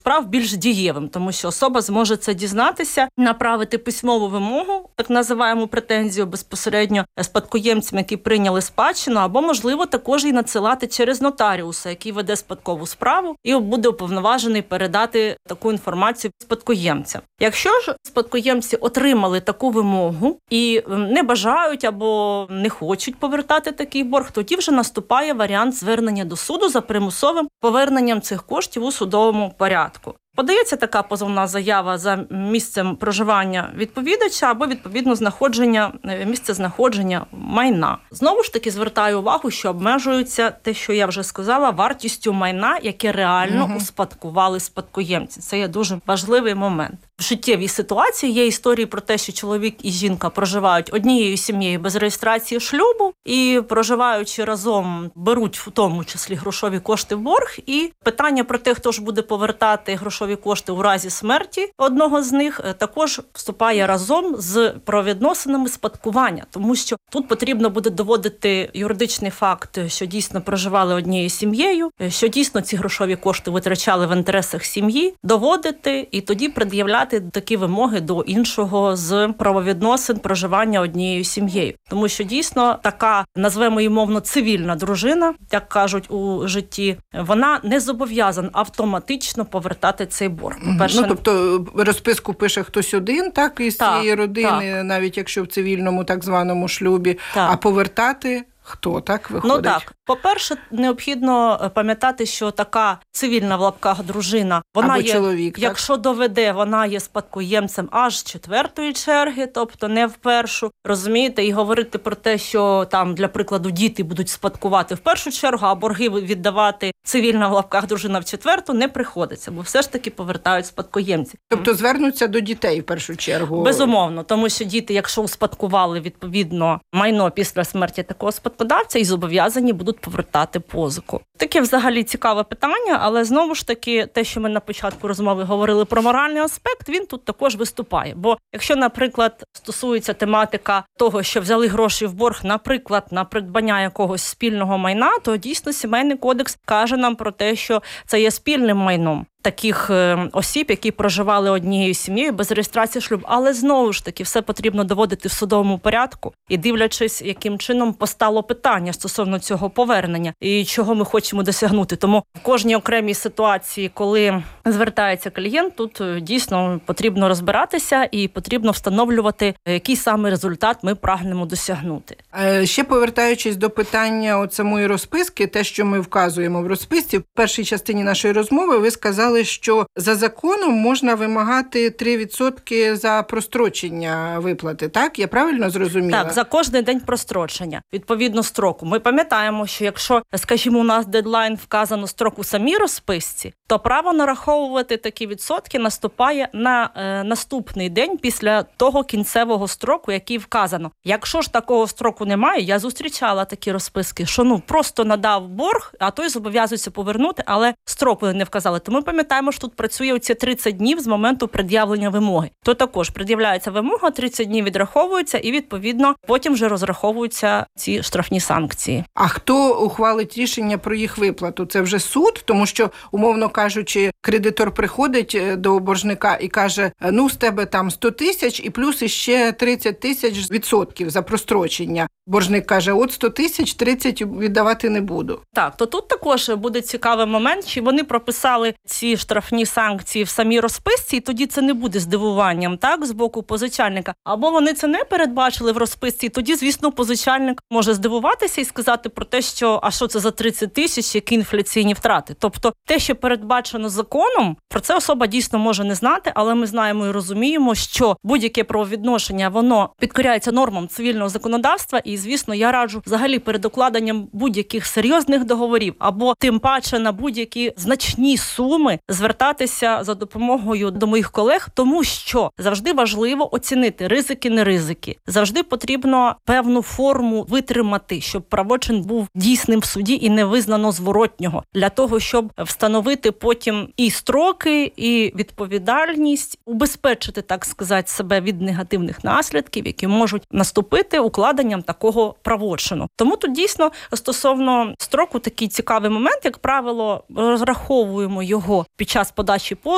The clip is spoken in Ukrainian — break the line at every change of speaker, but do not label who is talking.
справ більш дієвим, тому що особа зможе це дізнатися, направити письмову вимогу, так називаємо претензію безпосередньо спадкоємцям, які прийняли спадщину, або, можливо, також і надсилати через нотаріуса, який веде спадкову справу і буде уповноважений передати таку інформацію спадкоємцям. Якщо ж спадкоємці отримали таку вимогу і не бажають або не хочуть повертати такий борг, тоді вже наступає варіант звернення до суду за примусовим поверненням цих коштів у судовому порядку. Подається така позовна заява за місцем проживання відповідача або, відповідно, місце знаходження майна. Знову ж таки, звертаю увагу, що обмежується те, що я вже сказала, вартістю майна, яке реально успадкували спадкоємці. Це є дуже важливий момент. В життєвій ситуації є історії про те, що чоловік і жінка проживають однією сім'єю без реєстрації шлюбу і, проживаючи разом, беруть в тому числі грошові кошти в борг. І питання про те, хто ж буде повертати грошові кошти у разі смерті одного з них, також вступає разом з правовідносинами спадкування. Тому що тут потрібно буде доводити юридичний факт, що дійсно проживали однією сім'єю, що дійсно ці грошові кошти витрачали в інтересах сім'ї, доводити і тоді пред'являти такі вимоги до іншого з правовідносин проживання однією сім'єю. Тому що дійсно така, назвемо її мовно, цивільна дружина, як кажуть у житті, вона не зобов'язана автоматично повертати цей борг.
По-перше, тобто розписку пише хтось один, так, із цієї родини, навіть якщо в цивільному так званому шлюбі, а повертати хто, так, виходить?
Так. По-перше, необхідно пам'ятати, що така цивільна в лапках дружина, вона
або
є,
чоловік,
якщо доведе, вона є спадкоємцем аж четвертої черги, тобто не в першу, розумієте, і говорити про те, що там, для прикладу, діти будуть спадкувати в першу чергу, а борги віддавати цивільна в лапках дружина в четверту, не приходиться, бо все ж таки повертають спадкоємці.
Тобто звернуться до дітей в першу чергу?
Безумовно, тому що діти, якщо успадкували відповідно майно після смерті такого спадкодавця, і зобов'язані будуть повертати позику. Таке взагалі цікаве питання, але знову ж таки, те, що ми на початку розмови говорили про моральний аспект, він тут також виступає. Бо якщо, наприклад, стосується тематика того, що взяли гроші в борг, наприклад, на придбання якогось спільного майна, то дійсно Сімейний кодекс каже нам про те, що це є спільним майном таких осіб, які проживали однією сім'єю без реєстрації шлюбу. Але знову ж таки, все потрібно доводити в судовому порядку і дивлячись, яким чином постало питання стосовно цього повернення і чого ми хочемо досягнути. Тому в кожній окремій ситуації, коли звертається клієнт, тут дійсно потрібно розбиратися і потрібно встановлювати, який саме результат ми прагнемо досягнути.
Ще повертаючись до питання от самої розписки, те, що ми вказуємо в розписці, в першій частині нашої розмови ви сказали, що за законом можна вимагати 3% за прострочення виплати, так? Я правильно зрозуміла?
Так, за кожний день прострочення, відповідно строку. Ми пам'ятаємо, що якщо, скажімо, у нас дедлайн вказано строк у самій розписці, то право нараховувати такі відсотки наступає на наступний день після того кінцевого строку, який вказано. Якщо ж такого строку немає, я зустрічала такі розписки, що просто надав борг, а той зобов'язується повернути, але строку не вказали. Тому ми пам'ятаємо, що тут працює оці 30 днів з моменту пред'явлення вимоги. То також пред'являється вимога, 30 днів відраховується і, відповідно, потім вже розраховуються ці штрафні санкції.
А хто ухвалить рішення про їх виплату? Це вже суд? Тому що, умовно кажучи, кредитор приходить до боржника і каже, з тебе там 100 тисяч і плюс іще 30 тисяч відсотків за прострочення. Боржник каже, от 100 тисяч, 30 віддавати не буду.
Так, то тут також буде цікавий момент, чи вони прописали ці штрафні санкції в самій розписці, і тоді це не буде здивуванням, так, з боку позичальника. Або вони це не передбачили в розписці, і тоді, звісно, позичальник може здивуватися і сказати про те, що, а що це за 30 тисяч, які інфляційні втрати. Тобто те, що передбачено законом, про це особа дійсно може не знати, але ми знаємо і розуміємо, що будь-яке правовідношення, воно підкоряється нормам цивільного законодавства, і, звісно, я раджу взагалі перед укладенням будь-яких серйозних договорів або тим паче на будь-які значні суми звертатися за допомогою до моїх колег, тому що завжди важливо оцінити ризики, не ризики. Завжди потрібно певну форму витримати, щоб правочин був дійсним в суді і не визнано зворотнього, для того, щоб встановити потім і строки, і відповідальність, убезпечити, так сказати, себе від негативних наслідків, які можуть наступити укладенням такого правочину. Тому тут дійсно стосовно строку такий цікавий момент, як правило, розраховуємо його під час подачі позову,